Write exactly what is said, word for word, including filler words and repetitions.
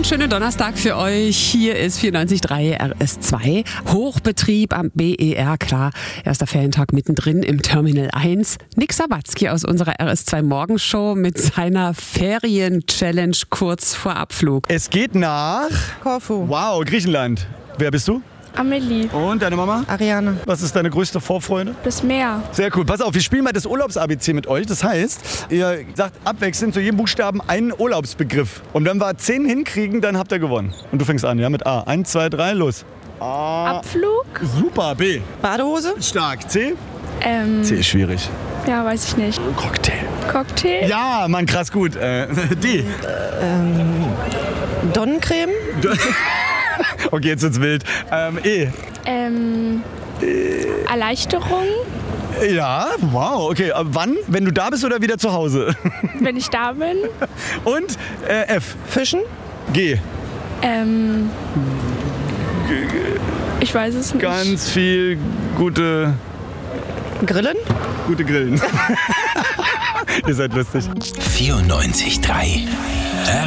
wunderschöne Donnerstag für euch. Hier ist vierundneunzig Komma drei R S zwei. Hochbetrieb am B E R, klar. Erster Ferientag mittendrin im Terminal eins. Nick Sawatzki aus unserer R S zwei Morgenshow mit seiner Ferien-Challenge kurz vor Abflug. Es geht nach Korfu. Wow, Griechenland. Wer bist du? Amelie. Und deine Mama? Ariane. Was ist deine größte Vorfreude? Das Meer. Sehr cool. Pass auf, wir spielen mal das Urlaubs-A B C mit euch. Das heißt, ihr sagt abwechselnd zu jedem Buchstaben einen Urlaubsbegriff. Und wenn wir zehn hinkriegen, dann habt ihr gewonnen. Und du fängst an, ja, mit A. Eins, zwei, drei, los. A. Abflug. Super. B. Badehose. Stark. C. Ähm, C ist schwierig. ja, weiß ich nicht. Cocktail. Cocktail. Ja, Mann, krass gut. Äh, D. Ähm, Donnencreme. Okay, jetzt wird's wild. Ähm, E. Ähm, Erleichterung, Ja, wow, okay. Aber wann? Wenn du da bist oder wieder zu Hause? wenn ich da bin. Und äh, F. Fischen. G. Ähm, ich weiß es nicht. Ganz viel gute, Grillen. gute Grillen. Ihr seid lustig. vierundneunzig Komma drei